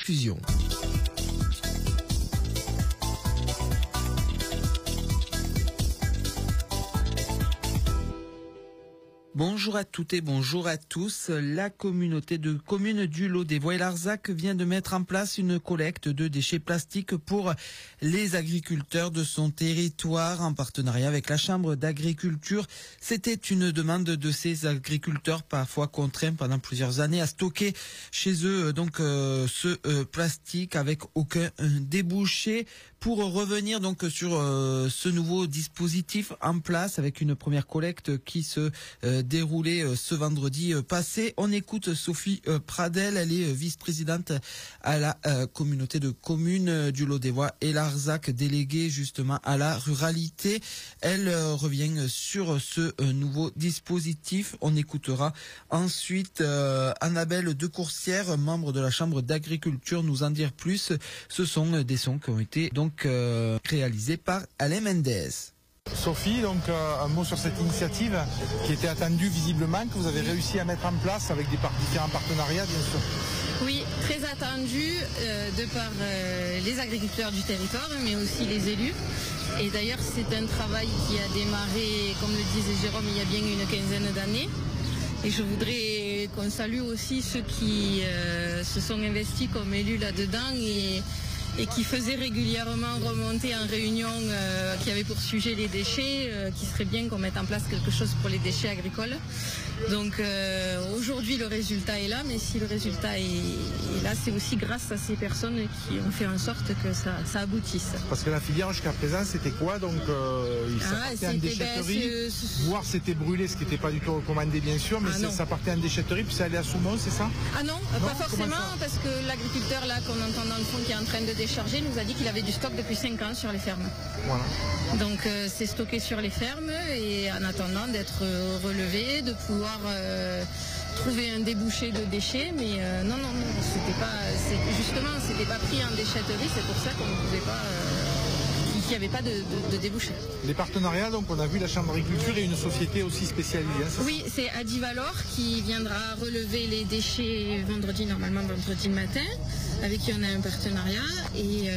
diffusion. Bonjour à toutes et bonjour à tous. La communauté de communes du Lot des Voies et Larzac vient de mettre en place une collecte de déchets plastiques pour les agriculteurs de son territoire en partenariat avec la Chambre d'agriculture. C'était une demande de ces agriculteurs parfois contraints pendant plusieurs années à stocker chez eux ce plastique avec aucun débouché. Pour revenir donc sur ce nouveau dispositif en place avec une première collecte qui se déroulé ce vendredi passé. On écoute Sophie Pradel, elle est vice-présidente à la communauté de communes du Lot des Voies et Larzac, déléguée justement à la ruralité. Elle revient sur ce nouveau dispositif. On écoutera ensuite Annabelle de Coursière, membre de la Chambre d'agriculture, nous en dire plus. Ce sont des sons qui ont été donc réalisés par Alain Mendes. Sophie, donc un mot sur cette initiative qui était attendue visiblement, que vous avez réussi à mettre en place avec différents partenariats, bien sûr. Oui, très attendue de par les agriculteurs du territoire, mais aussi les élus. Et d'ailleurs, c'est un travail qui a démarré, comme le disait Jérôme, il y a bien une quinzaine d'années. Et je voudrais qu'on salue aussi ceux qui se sont investis comme élus là-dedans et qui faisait régulièrement remonter en réunion qui avait pour sujet les déchets, qui serait bien qu'on mette en place quelque chose pour les déchets agricoles. Donc aujourd'hui le résultat est là, mais si le résultat est là, c'est aussi grâce à ces personnes qui ont fait en sorte que ça aboutisse. Parce que la filière jusqu'à présent c'était quoi? Donc ça partait en déchetterie, voire c'était brûlé, ce qui n'était pas du tout recommandé bien sûr, mais ça partait en déchetterie puis ça allait à Soumont, c'est ça? Ah non, pas forcément, parce que l'agriculteur là qu'on entend dans le fond qui est en train de décharger nous a dit qu'il avait du stock depuis 5 ans sur les fermes. Voilà. Donc c'est stocké sur les fermes et en attendant d'être relevé, de pouvoir trouver un débouché de déchets, mais non, c'était pas pris en déchetterie, c'est pour ça qu'on ne pouvait pas, qu'il n'y avait pas de débouché. Les partenariats, donc on a vu la Chambre d'agriculture et une société aussi spécialisée. Hein, oui, c'est Adivalor qui viendra relever les déchets vendredi matin, avec qui on a un partenariat, et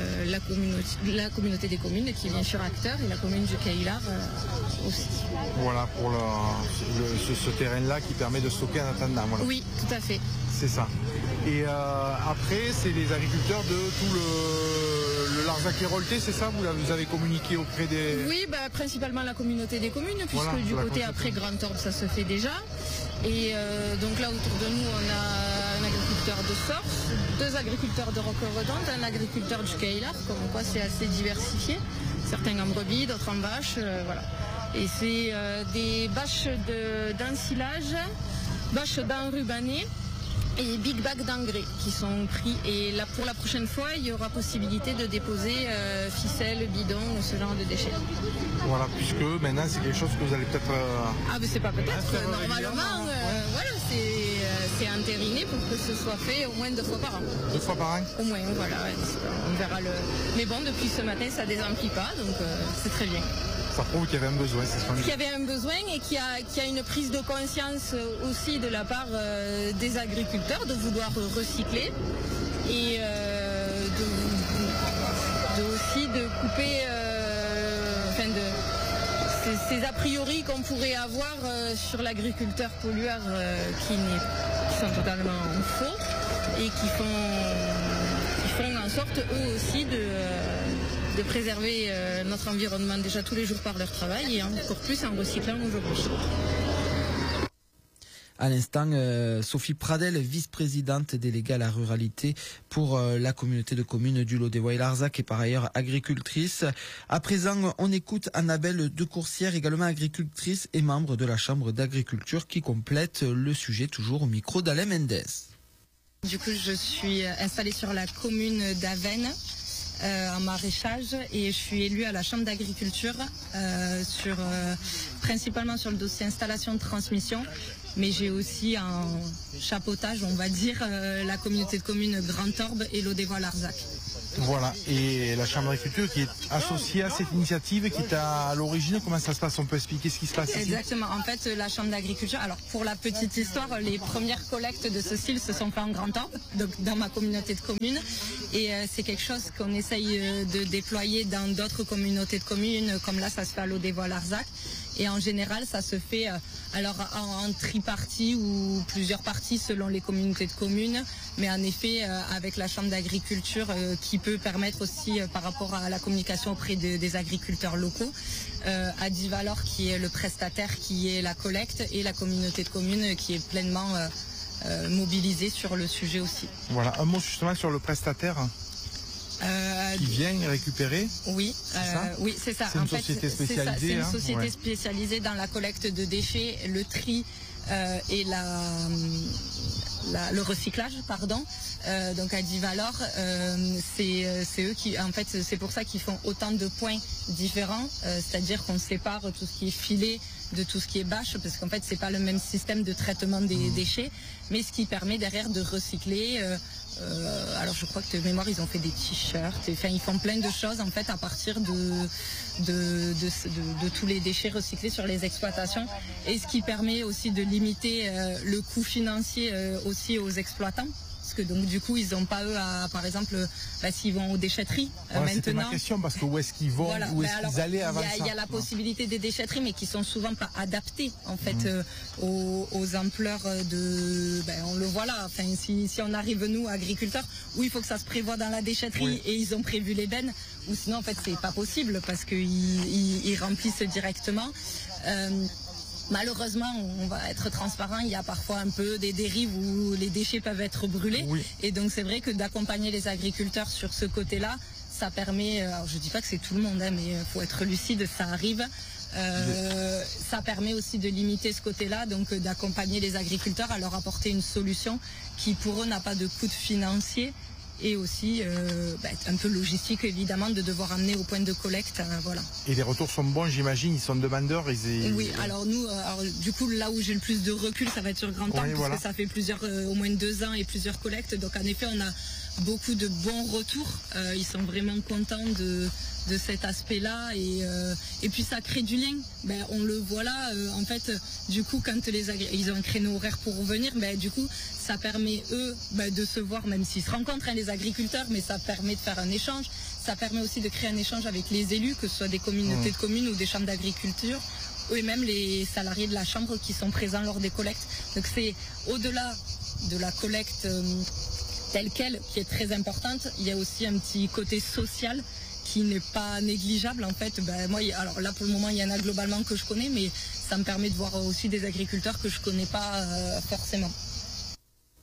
la communauté des communes qui est bien sûr acteur, et la commune du Caillard aussi. Voilà, pour ce terrain-là qui permet de stocker en attendant. Voilà. Oui, tout à fait. C'est ça. Et après, c'est les agriculteurs de tout le Larzac-Héroltais, c'est ça? Vous avez communiqué auprès des... Oui, principalement la communauté des communes, puisque voilà, du côté après Grand-Orbe, ça se fait déjà. Et donc là, autour de nous, on a un agriculteur de Sorce, 2 agriculteurs de Roqueredonte, un agriculteur du Caillard, comme quoi c'est assez diversifié. Certains en brebis, d'autres en vaches, voilà. Et c'est des bâches d'ensilage, bâches d'enrubannées et big bags d'engrais qui sont pris. Et là, pour la prochaine fois, il y aura possibilité de déposer ficelles, bidons, ce genre de déchets. Voilà, puisque maintenant c'est quelque chose que vous allez peut-être... Ah, mais c'est pas peut-être, normalement, voilà, c'est entériné pour que ce soit fait au moins 2 fois par an. 2 fois par an? Au moins, voilà, on verra le... Mais bon, depuis ce matin, ça désemplit pas, donc c'est très bien. Ça prouve qu'il y avait un besoin, c'est ce qu'il y avait un besoin et qu'il y a une prise de conscience aussi de la part des agriculteurs de vouloir recycler et aussi de couper ces a priori qu'on pourrait avoir sur l'agriculteur pollueur qui sont totalement faux et qui font en sorte eux aussi de préserver notre environnement déjà tous les jours par leur travail et encore plus en recyclant aujourd'hui. À l'instant, Sophie Pradel, vice-présidente déléguée à la ruralité pour la communauté de communes du Lot des Voies et Larzac et par ailleurs agricultrice. À présent, on écoute Annabelle de Coursière, également agricultrice et membre de la Chambre d'agriculture qui complète le sujet toujours au micro d'Alain Mendes. Du coup, je suis installée sur la commune d'Avesnes. En maraîchage et je suis élue à la Chambre d'agriculture principalement sur le dossier installation de transmission, mais j'ai aussi en chapeautage, on va dire, la communauté de communes Grand-Orbe et Lot des Voies Larzac. Voilà, et la Chambre d'agriculture qui est associée à cette initiative, qui est à l'origine, comment ça se passe? On peut expliquer ce qui se passe ici? Exactement, en fait la Chambre d'agriculture, alors pour la petite histoire, les premières collectes de ce style se sont faites en Grand Orbe, donc dans ma communauté de communes, et c'est quelque chose qu'on essaye de déployer dans d'autres communautés de communes, comme là ça se fait à l'eau des Voies-Larzac. Et en général, ça se fait alors en tripartie ou plusieurs parties selon les communautés de communes, mais en effet avec la Chambre d'agriculture qui peut permettre aussi par rapport à la communication auprès des agriculteurs locaux, Adivalor qui est le prestataire qui est la collecte et la communauté de communes qui est pleinement mobilisée sur le sujet aussi. Voilà, un mot justement sur le prestataire. Qui vient récupérer? Oui, oui, c'est ça. C'est une société spécialisée. C'est une société spécialisée dans la collecte de déchets, le tri et le recyclage, pardon. Donc Adivalor, c'est eux qui, en fait, c'est pour ça qu'ils font autant de points différents, c'est-à-dire qu'on sépare tout ce qui est filet de tout ce qui est bâche, parce qu'en fait c'est pas le même système de traitement des déchets, mais ce qui permet derrière de recycler. Alors je crois que de mémoire ils ont fait des t-shirts, enfin ils font plein de choses en fait à partir de tous les déchets recyclés sur les exploitations, et ce qui permet aussi de limiter le coût financier aussi aux exploitants. Parce que donc du coup ils n'ont pas eux à, par exemple, s'ils vont aux déchetteries maintenant. C'était ma question, parce que où est-ce qu'ils vont, voilà, où est-ce qu'ils allaient avant ça? Il y a la possibilité des déchetteries, mais qui sont souvent pas adaptées en fait aux ampleurs de. On le voit là. Enfin, si on arrive nous agriculteurs, où il faut que ça se prévoit dans la déchetterie, et ils ont prévu les bennes, ou sinon en fait c'est pas possible parce qu'ils remplissent directement. Malheureusement, on va être transparent, il y a parfois un peu des dérives où les déchets peuvent être brûlés. Oui. Et donc c'est vrai que d'accompagner les agriculteurs sur ce côté-là, ça permet, alors je dis pas que c'est tout le monde, mais il faut être lucide, ça arrive. Ça permet aussi de limiter ce côté-là, donc d'accompagner les agriculteurs à leur apporter une solution qui pour eux n'a pas de coût financier. Et aussi un peu logistique évidemment de devoir amener au point de collecte, voilà. Et les retours sont bons, j'imagine, ils sont demandeurs. Oui, alors nous, du coup là où j'ai le plus de recul, ça va être sur Grand Orbe, parce que ça fait au moins 2 ans et plusieurs collectes, donc en effet on a beaucoup de bons retours, ils sont vraiment contents de cet aspect-là, et puis ça crée du lien. On le voit là, en fait, du coup, quand ils ont un créneau horaire pour venir, du coup, ça permet eux de se voir, même s'ils se rencontrent, les agriculteurs, mais ça permet de faire un échange. Ça permet aussi de créer un échange avec les élus, que ce soit des communautés de communes ou des chambres d'agriculture, et même les salariés de la chambre qui sont présents lors des collectes. Donc c'est au-delà de la collecte telle qu'elle, qui est très importante, il y a aussi un petit côté social qui n'est pas négligeable en fait. Moi, alors là pour le moment il y en a globalement que je connais, mais ça me permet de voir aussi des agriculteurs que je connais pas forcément.